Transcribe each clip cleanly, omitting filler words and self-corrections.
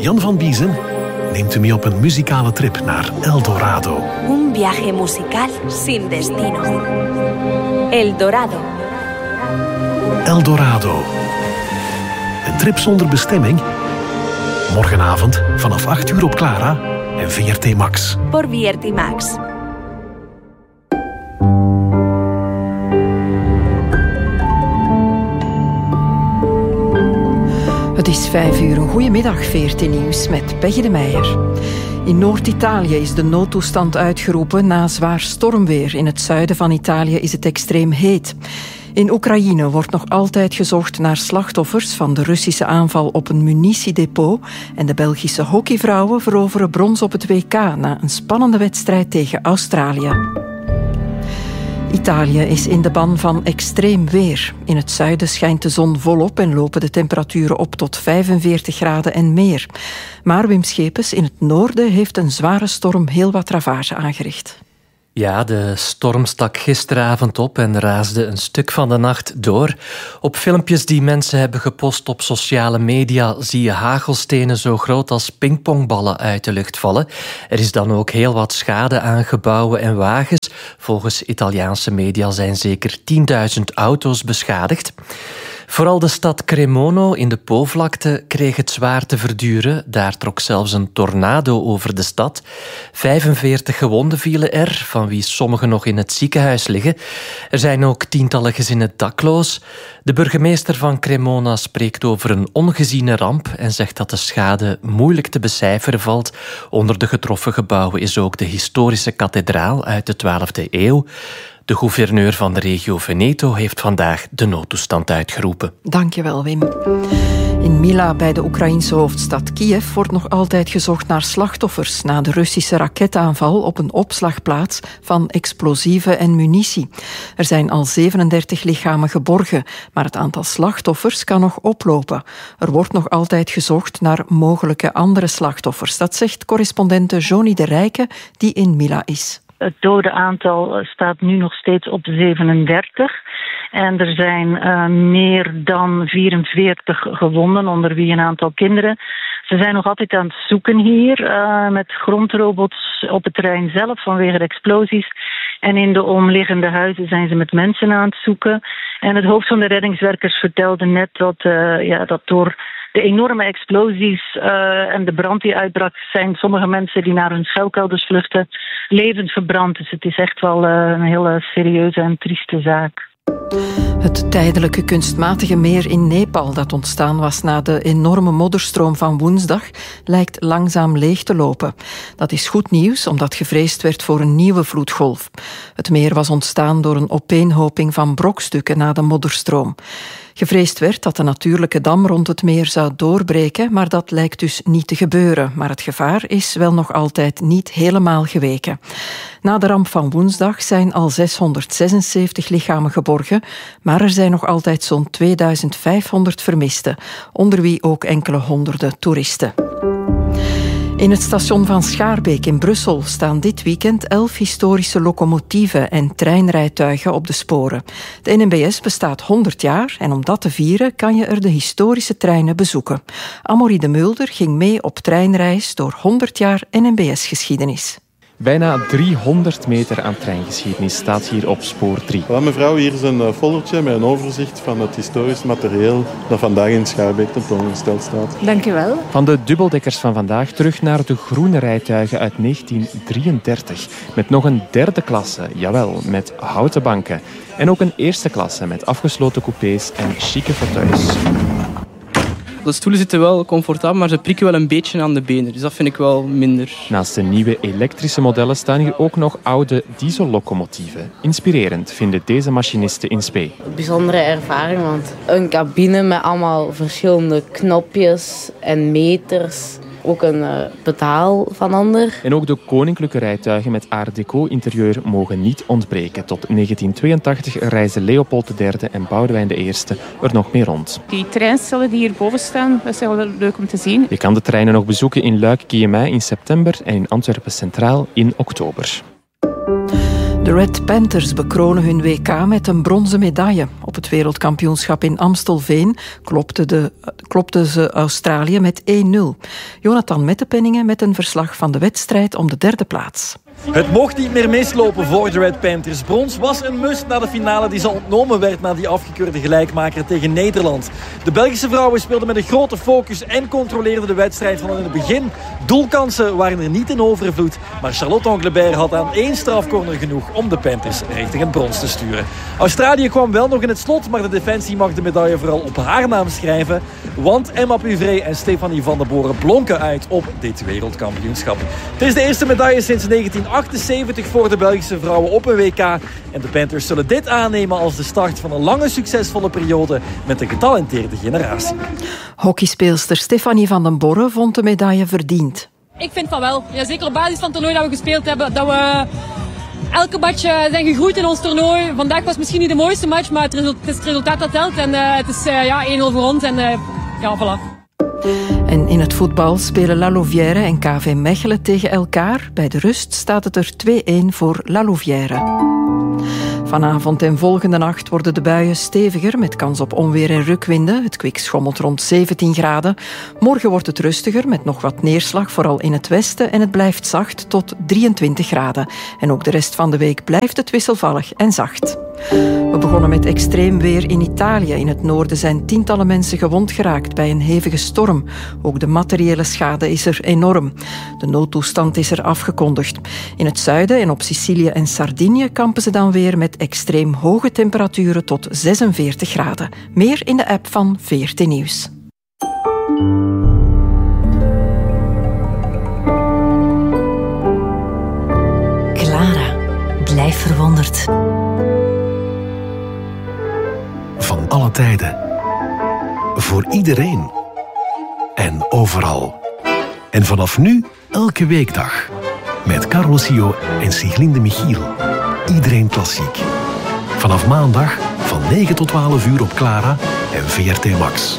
Jan van Biezen neemt u mee op een muzikale trip naar El Dorado. Un viaje musical sin destino. El Dorado. El Dorado. Een trip zonder bestemming? Morgenavond vanaf 8 uur op Clara en VRT Max. Por VRT Max. Het is 5 uur. Een goedemiddag, VRT Nieuws met Peggy de Meijer. In Noord-Italië is de noodtoestand uitgeroepen na zwaar stormweer. In het zuiden van Italië is het extreem heet. In Oekraïne wordt nog altijd gezocht naar slachtoffers van de Russische aanval op een munitiedepot. En de Belgische hockeyvrouwen veroveren brons op het WK na een spannende wedstrijd tegen Australië. Italië is in de ban van extreem weer. In het zuiden schijnt de zon volop en lopen de temperaturen op tot 45 graden en meer. Maar Wim Schepens in het noorden heeft een zware storm heel wat ravage aangericht. Ja, de storm stak gisteravond op en raasde een stuk van de nacht door. Op filmpjes die mensen hebben gepost op sociale media zie je hagelstenen zo groot als pingpongballen uit de lucht vallen. Er is dan ook heel wat schade aan gebouwen en wagens. Volgens Italiaanse media zijn zeker 10.000 auto's beschadigd. Vooral de stad Cremono in de Po-vlakte kreeg het zwaar te verduren. Daar trok zelfs een tornado over de stad. 45 gewonden vielen er, van wie sommigen nog in het ziekenhuis liggen. Er zijn ook tientallen gezinnen dakloos. De burgemeester van Cremona spreekt over een ongeziene ramp en zegt dat de schade moeilijk te becijferen valt. Onder de getroffen gebouwen is ook de historische kathedraal uit de 12e eeuw. De gouverneur van de regio Veneto heeft vandaag de noodtoestand uitgeroepen. Dankjewel, Wim. In Mila, bij de Oekraïnse hoofdstad Kiev, wordt nog altijd gezocht naar slachtoffers na de Russische raketaanval op een opslagplaats van explosieven en munitie. Er zijn al 37 lichamen geborgen, maar het aantal slachtoffers kan nog oplopen. Er wordt nog altijd gezocht naar mogelijke andere slachtoffers. Dat zegt correspondente Joni de Rijke, die in Mila is. Het dodenaantal staat nu nog steeds op 37. En er zijn meer dan 44 gewonden, onder wie een aantal kinderen. Ze zijn nog altijd aan het zoeken hier met grondrobots op het terrein zelf vanwege de explosies. En in de omliggende huizen zijn ze met mensen aan het zoeken. En het hoofd van de reddingswerkers vertelde net dat door de enorme explosies en de brand die uitbrak, zijn sommige mensen die naar hun schuilkelders vluchten levend verbrand. Dus het is echt wel een hele serieuze en trieste zaak. Het tijdelijke kunstmatige meer in Nepal dat ontstaan was na de enorme modderstroom van woensdag lijkt langzaam leeg te lopen. Dat is goed nieuws omdat gevreesd werd voor een nieuwe vloedgolf. Het meer was ontstaan door een opeenhoping van brokstukken na de modderstroom. Gevreesd werd dat de natuurlijke dam rond het meer zou doorbreken, maar dat lijkt dus niet te gebeuren. Maar het gevaar is wel nog altijd niet helemaal geweken. Na de ramp van woensdag zijn al 676 lichamen geborgen, maar er zijn nog altijd zo'n 2500 vermisten, onder wie ook enkele honderden toeristen. In het station van Schaarbeek in Brussel staan dit weekend 11 historische locomotieven en treinrijtuigen op de sporen. De NMBS bestaat 100 jaar en om dat te vieren kan je er de historische treinen bezoeken. Amory de Mulder ging mee op treinreis door 100 jaar NMBS-geschiedenis. Bijna 300 meter aan treingeschiedenis staat hier op spoor 3. Ja, mevrouw, hier is een foldertje met een overzicht van het historisch materieel dat vandaag in Schaarbeek tentoongesteld staat. Dank u wel. Van de dubbeldekkers van vandaag terug naar de groene rijtuigen uit 1933. Met nog een derde klasse, jawel, met houten banken. En ook een eerste klasse met afgesloten coupés en chique fauteuils. De stoelen zitten wel comfortabel, maar ze prikken wel een beetje aan de benen. Dus dat vind ik wel minder. Naast de nieuwe elektrische modellen staan hier ook nog oude diesellocomotieven. Inspirerend vinden deze machinisten in spe. Bijzondere ervaring, want een cabine met allemaal verschillende knopjes en meters. Ook een pedaal van ander. En ook de koninklijke rijtuigen met art deco-interieur mogen niet ontbreken. Tot 1982 reisden Leopold III en Boudewijn I er nog mee rond. Die treinstellen die hierboven staan, dat is wel leuk om te zien. Je kan de treinen nog bezoeken in Luik-Guillemets in september en in Antwerpen Centraal in oktober. De Red Panthers bekronen hun WK met een bronzen medaille. Op het wereldkampioenschap in Amstelveen klopten ze Australië met 1-0. Jonathan Mettepenningen met een verslag van de wedstrijd om de 3e plaats. Het mocht niet meer mislopen voor de Red Panthers. Brons was een must na de finale die ze ontnomen werd na die afgekeurde gelijkmaker tegen Nederland. De Belgische vrouwen speelden met een grote focus en controleerden de wedstrijd van in het begin. Doelkansen waren er niet in overvloed, maar Charlotte Anglebert had aan 1 strafcorner genoeg om de Panthers richting het brons te sturen. Australië kwam wel nog in het slot, maar de defensie mag de medaille vooral op haar naam schrijven. Want Emma Puvray en Stefanie van den Boren blonken uit op dit wereldkampioenschap. Het is de eerste medaille sinds 1978 voor de Belgische vrouwen op een WK. En de Panthers zullen dit aannemen als de start van een lange succesvolle periode met een getalenteerde generatie. Hockeyspeelster Stefanie van den Boren vond de medaille verdiend. Ik vind van wel. Ja, zeker op basis van het toernooi dat we gespeeld hebben. Dat we elke match zijn gegroeid in ons toernooi. Vandaag was misschien niet de mooiste match, maar het is het resultaat dat telt. En het is 1-0 voor ons. En ja, voilà. En in het voetbal spelen La Louvière en KV Mechelen tegen elkaar. Bij de rust staat het er 2-1 voor La Louvière. Vanavond en volgende nacht worden de buien steviger met kans op onweer en rukwinden. Het kwik schommelt rond 17 graden. Morgen wordt het rustiger met nog wat neerslag, vooral in het westen. En het blijft zacht tot 23 graden. En ook de rest van de week blijft het wisselvallig en zacht. We begonnen met extreem weer in Italië. In het noorden zijn tientallen mensen gewond geraakt bij een hevige storm. Ook de materiële schade is er enorm. De noodtoestand is er afgekondigd. In het zuiden en op Sicilië en Sardinië kampen ze dan weer met extreem hoge temperaturen tot 46 graden. Meer in de app van VRT Nieuws. Clara, blijf verwonderd. Van alle tijden. Voor iedereen. En overal. En vanaf nu elke weekdag. Met Carlo Sio en Siglinde Michiel. Iedereen klassiek. Vanaf maandag van 9 tot 12 uur op Clara en VRT Max.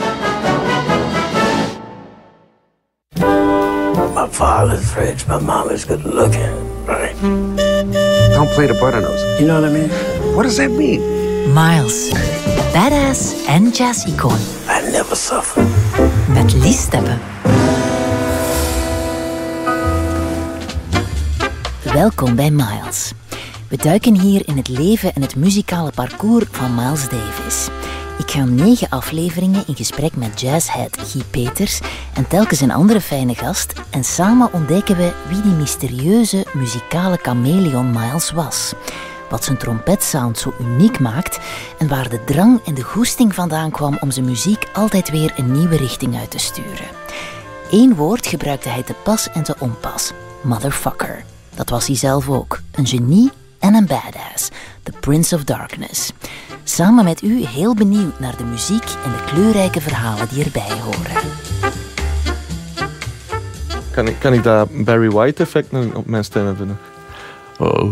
My father's rich, my mom is good looking. Right? Don't play the butternose. You know what I mean? What does that mean? Miles. Badass en jazz-icoon. I never suffer. Met liefstemmen. Welkom bij Miles. We duiken hier in het leven en het muzikale parcours van Miles Davis. Ik ga 9 afleveringen in gesprek met jazzhead Guy Peters en telkens een andere fijne gast. En samen ontdekken we wie die mysterieuze muzikale chameleon Miles was. Wat zijn trompetsound zo uniek maakt en waar de drang en de goesting vandaan kwam om zijn muziek altijd weer een nieuwe richting uit te sturen. 1 woord gebruikte hij te pas en te onpas. Motherfucker. Dat was hij zelf ook. Een genie en een badass. The Prince of Darkness. Samen met u heel benieuwd naar de muziek en de kleurrijke verhalen die erbij horen. Kan ik dat Barry White effect op mijn stem hebben? Oh.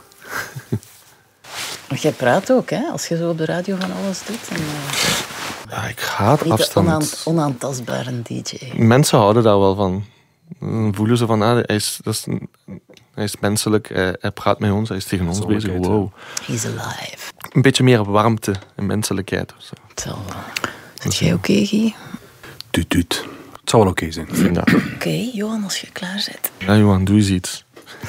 Jij praat ook, hè? Als je zo op de radio van alles doet. En, ja, ik haat afstand. Onaantastbare DJ. Mensen houden daar wel van. Dan voelen ze van, hij is menselijk, hij praat met ons, hij is tegen ons bezig. Wow. He's alive. Een beetje meer warmte en menselijkheid. Of zo. Het zal wel. Zit jij oké, Guy? Tuut. Het zal wel oké zijn. Oké, Johan, als je klaar bent. Ja, Johan, doe eens iets.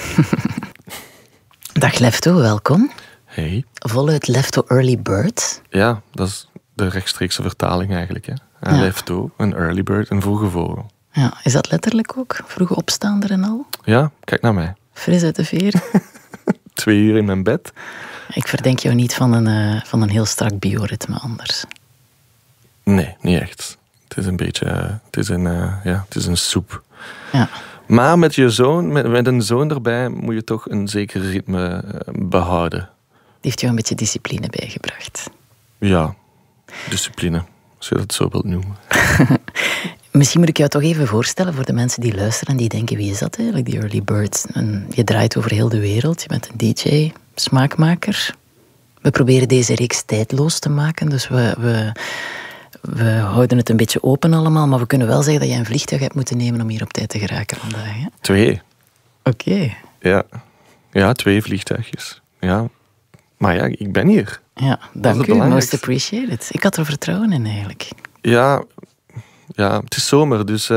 Dag Lefto, welkom. Hey. Voluit Lefto Early Bird. Ja, dat is de rechtstreekse vertaling eigenlijk. Hè. Ja. Lefto, een early bird, een vroege vogel. Ja, is dat letterlijk ook? Vroege opstaander en al? Ja, kijk naar mij. Fris uit de veer. 2 uur in mijn bed. Ik verdenk jou niet van een heel strak bioritme anders. Nee, niet echt. Het is een beetje... Het is een soep. Ja. Maar met je zoon, met een zoon erbij, moet je toch een zeker ritme behouden. Die heeft jou een beetje discipline bijgebracht. Ja, discipline. Als je dat zo wilt noemen. Misschien moet ik jou toch even voorstellen voor de mensen die luisteren en die denken, wie is dat eigenlijk, die Early Bird? Je draait over heel de wereld, je bent een DJ, smaakmaker. We proberen deze reeks tijdloos te maken, dus we houden het een beetje open allemaal, maar we kunnen wel zeggen dat jij een vliegtuig hebt moeten nemen om hier op tijd te geraken vandaag. Hè? 2. Oké. Ja, 2 vliegtuigjes. ja, maar ja, ik ben hier. Ja, dank u. Most appreciated. Ik had er vertrouwen in eigenlijk. Ja, het is zomer, dus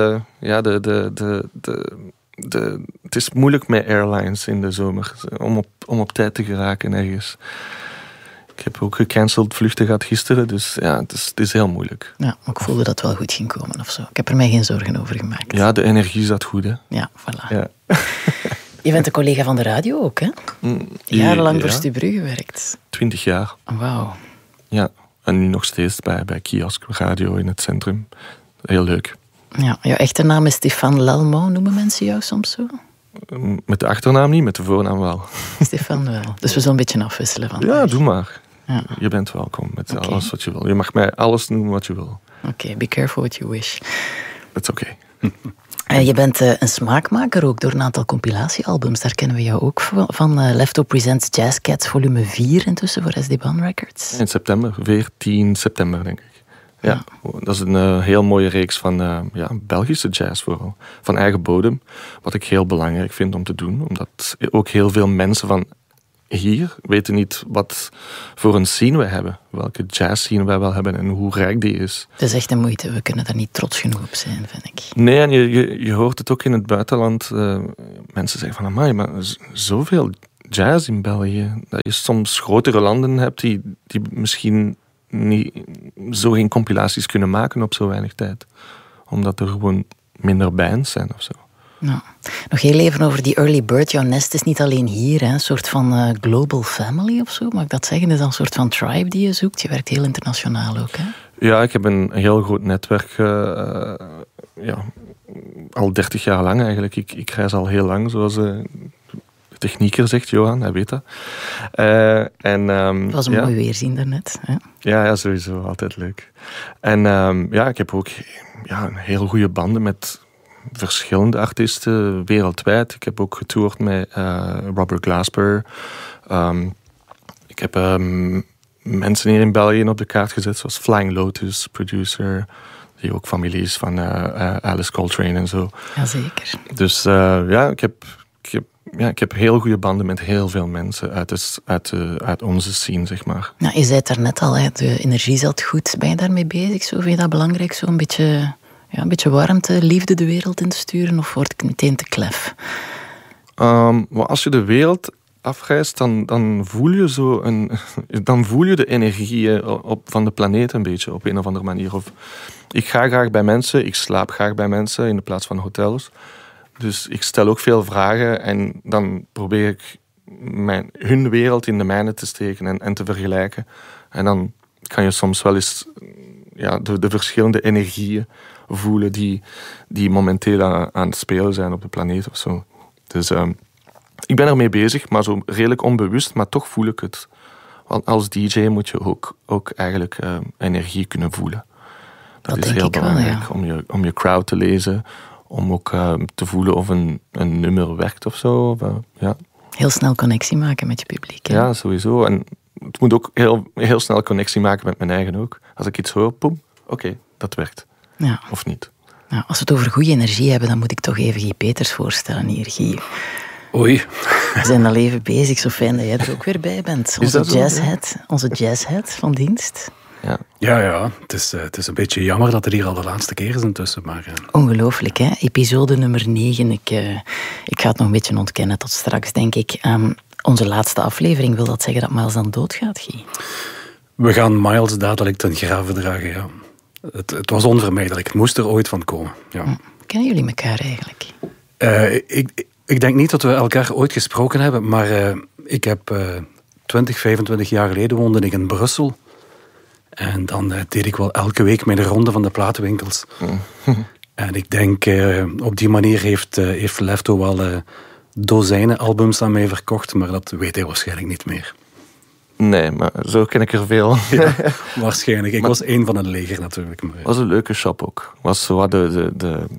het is moeilijk met airlines in de zomer om op tijd te geraken ergens. Ik heb ook gecanceld vluchten gehad gisteren, dus ja, het is heel moeilijk. Ja, maar ik voelde dat het wel goed ging komen of zo. Ik heb er mij geen zorgen over gemaakt. Ja, de energie zat goed, hè. Ja, voilà. Ja. Je bent een collega van de radio ook, hè? Jarenlang voor Stubru gewerkt. 20 jaar. Oh, wauw. Ja, en nu nog steeds bij Kiosk Radio in het centrum. Heel leuk. Ja, jouw echte naam is Stefan Lelmont. Noemen mensen jou soms zo? Met de achternaam niet, met de voornaam wel. Stefan wel. Dus we zullen een beetje afwisselen vandaag. Ja, doe maar. Ja. Je bent welkom met alles wat je wil. Je mag mij alles noemen wat je wil. Oké, be careful what you wish. That's okay. Je bent een smaakmaker ook door een aantal compilatiealbums. Daar kennen we jou ook van. Lefto Presents Jazz Cats volume 4 intussen voor SD Ban Records. In september, 14 september denk ik. Ja, dat is een heel mooie reeks van Belgische jazz vooral. Van eigen bodem. Wat ik heel belangrijk vind om te doen. Omdat ook heel veel mensen van hier weten niet wat voor een scene we hebben. Welke jazz scene wij wel hebben en hoe rijk die is. Het is echt een moeite. We kunnen daar niet trots genoeg op zijn, vind ik. Nee, en je hoort het ook in het buitenland. Mensen zeggen van, amai, maar zoveel jazz in België. Dat je soms grotere landen hebt die misschien niet zo geen compilaties kunnen maken op zo weinig tijd. Omdat er gewoon minder bands zijn of zo. Nou, nog heel even over die Early Bird. Jouw nest is niet alleen hier, hè? Een soort van global family of zo, mag ik dat zeggen? Is dat een soort van tribe die je zoekt? Je werkt heel internationaal ook, hè? Ja, ik heb een heel groot netwerk. Al 30 jaar lang eigenlijk. Ik reis al heel lang, zoals de technieker zegt, Johan, hij weet dat. Het was een mooi weerzien daarnet. Hè? Ja, sowieso. Altijd leuk. En ik heb ook een heel goede banden met verschillende artiesten wereldwijd. Ik heb ook getoerd met Robert Glasper. Ik heb mensen hier in België op de kaart gezet, zoals Flying Lotus, producer, die ook familie is van Alice Coltrane en zo. Jazeker. Dus ik heb heel goede banden met heel veel mensen uit onze scene, zeg maar. Nou, je zei het daarnet al, hè, de energie zat goed. Ben je daarmee bezig? Zo, vind je dat belangrijk? Zo een beetje warmte, liefde de wereld in te sturen? Of wordt het meteen te klef? Maar als je de wereld afreist, dan voel je de energie van de planeet een beetje op een of andere manier. Ik ga graag bij mensen, ik slaap graag bij mensen in de plaats van hotels. Dus ik stel ook veel vragen en dan probeer ik hun wereld in de mijne te steken en te vergelijken. En dan kan je soms wel eens de verschillende energieën voelen die momenteel aan het spelen zijn op de planeet of zo. Dus ik ben ermee bezig, maar zo redelijk onbewust, maar toch voel ik het. Want als DJ moet je ook eigenlijk energie kunnen voelen. Dat is heel belangrijk om je crowd te lezen, om ook te voelen of een nummer werkt of zo. Heel snel connectie maken met je publiek. Hè? Ja, sowieso. En het moet ook heel snel connectie maken met mijn eigen ook. Als ik iets hoor, oké, dat werkt. Ja. Of niet. Nou, als we het over goede energie hebben, dan moet ik toch even Guy Peters voorstellen hier, Guy. Oei. We zijn al even bezig, zo fijn dat jij er ook weer bij bent. Onze jazzhead van dienst. Ja. Het is een beetje jammer dat er hier al de laatste keer is intussen. Maar, Ongelooflijk, hè? Episode nummer 9. Ik ga het nog een beetje ontkennen tot straks, denk ik. Onze laatste aflevering, wil dat zeggen dat Miles dan doodgaat, Guy? We gaan Miles dadelijk ten grave dragen, ja. Het was onvermijdelijk. Het moest er ooit van komen. Ja. Kennen jullie elkaar eigenlijk? Ik denk niet dat we elkaar ooit gesproken hebben, maar ik heb 25 jaar geleden woonde ik in Brussel. En dan deed ik wel elke week mijn ronde van de platenwinkels. En ik denk, op die manier heeft Lefto wel dozijnen albums aan mij verkocht, maar dat weet hij waarschijnlijk niet meer. Nee, maar zo ken ik er veel. Ja, waarschijnlijk. Ik was één van het leger natuurlijk. Maar, was een leuke shop ook. Was zo de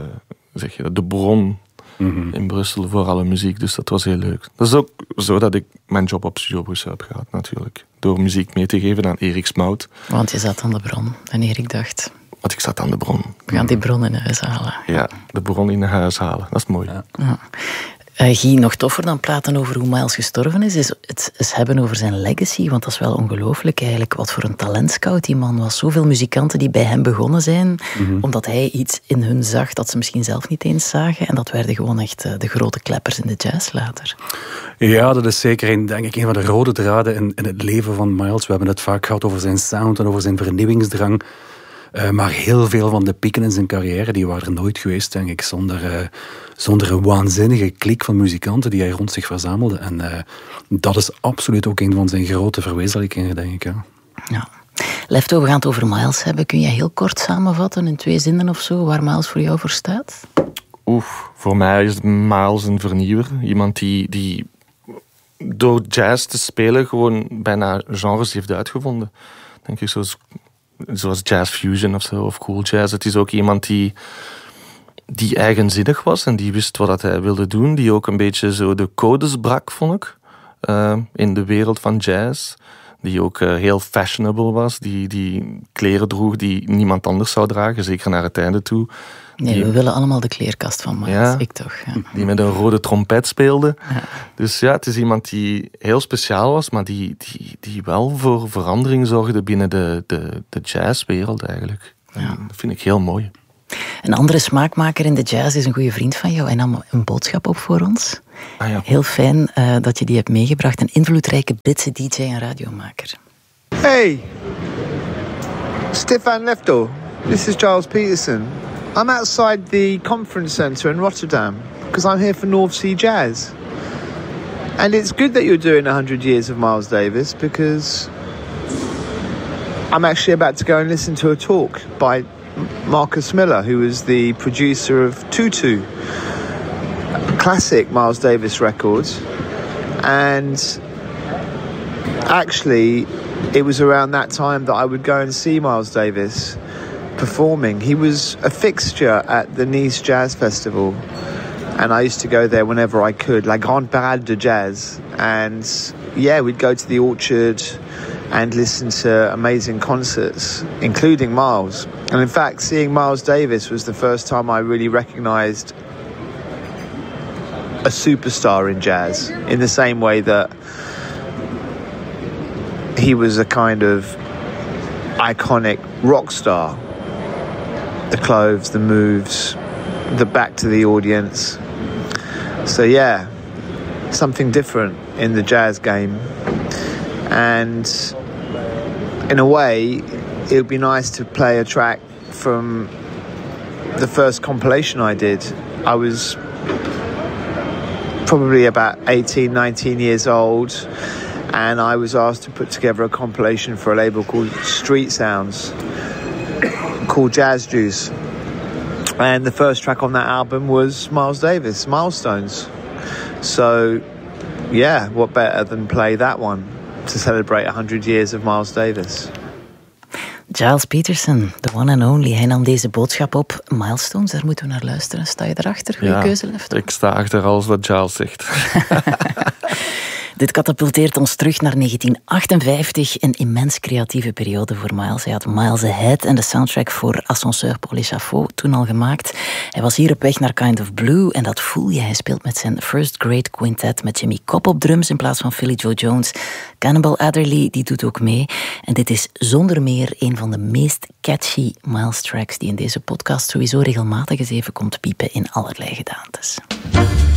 bron in Brussel voor alle muziek. Dus dat was heel leuk. Dat is ook zo dat ik mijn job op Studio Brussel heb gehad natuurlijk. Door muziek mee te geven aan Erik Smout. Want je zat aan de bron en Erik dacht... Want ik zat aan de bron. We gaan die bron in huis halen. Ja, de bron in huis halen. Dat is mooi. Ja. Guy, nog toffer dan praten over hoe Miles gestorven is het hebben over zijn legacy, want dat is wel ongelooflijk eigenlijk wat voor een talentscout die man was. Zoveel muzikanten die bij hem begonnen zijn, omdat hij iets in hun zag dat ze misschien zelf niet eens zagen, en dat werden gewoon echt de grote kleppers in de jazz later. Ja, dat is zeker denk ik een van de rode draden in het leven van Miles. We hebben het vaak gehad over zijn sound en over zijn vernieuwingsdrang. Maar heel veel van de pieken in zijn carrière, die waren er nooit geweest, denk ik, zonder een waanzinnige kliek van muzikanten die hij rond zich verzamelde. En dat is absoluut ook een van zijn grote verwezenlijkingen, denk ik. Ja. Lefto, we gaan het over Miles hebben. Kun je heel kort samenvatten in 2 zinnen of zo waar Miles voor jou voor staat? Voor mij is Miles een vernieuwer. Iemand die door jazz te spelen gewoon bijna genres heeft uitgevonden. Denk ik, zoals jazz fusion of zo, of cool jazz. Het is ook iemand die eigenzinnig was en die wist wat hij wilde doen. Die ook een beetje zo de codes brak, vond ik, in de wereld van jazz. Die ook heel fashionable was. Die kleren droeg die niemand anders zou dragen, zeker naar het einde toe. Nee, we willen allemaal de kleerkast van Miles, ja, ik toch. Ja. Die met een rode trompet speelde. Ja. Dus ja, het is iemand die heel speciaal was, maar die wel voor verandering zorgde binnen de jazzwereld eigenlijk. Ja. Dat vind ik heel mooi. Een andere smaakmaker in de jazz is een goede vriend van jou. Hij nam een boodschap op voor ons. Ja. Heel fijn dat je die hebt meegebracht. Een invloedrijke Britse DJ en radiomaker. Hey, Stefan Lefto. This is Giles Peterson. I'm outside the conference centre in Rotterdam because I'm here for North Sea Jazz. And it's good that you're doing 100 years of Miles Davis because I'm actually about to go and listen to a talk by Marcus Miller, who was the producer of Tutu, a classic Miles Davis record. And actually, it was around that time that I would go and see Miles Davis performing. He was a fixture at the Nice Jazz Festival, and I used to go there whenever I could, La Grande Parade de Jazz. And yeah, we'd go to the Orchard and listen to amazing concerts, including Miles. And in fact, seeing Miles Davis was the first time I really recognized a superstar in jazz, in the same way that he was a kind of iconic rock star. The clothes, the moves, the back to the audience. So yeah, something different in the jazz game. And in a way, it would be nice to play a track from the first compilation I did. I was probably about 18, 19 years old, and I was asked to put together a compilation for a label called Street Sounds, called Jazz Juice. And the first track on that album was Miles Davis, Milestones. So, yeah, what better than play that one to celebrate 100 years of Miles Davis. Giles Peterson, the one and only. Hij nam deze boodschap op. Milestones, daar moeten we naar luisteren. Sta je erachter? Goeie keuze, Lefto. Ik sta achter alles wat Giles zegt. Dit katapulteert ons terug naar 1958, een immens creatieve periode voor Miles. Hij had Miles Ahead en de soundtrack voor Ascenseur pour l'échafaud toen al gemaakt. Hij was hier op weg naar Kind of Blue en dat voel je. Hij speelt met zijn First Grade Quintet met Jimmy Cobb op drums in plaats van Philly Joe Jones. Cannibal Adderley die doet ook mee. En dit is zonder meer een van de meest catchy Miles tracks die in deze podcast sowieso regelmatig eens even komt piepen in allerlei gedaantes.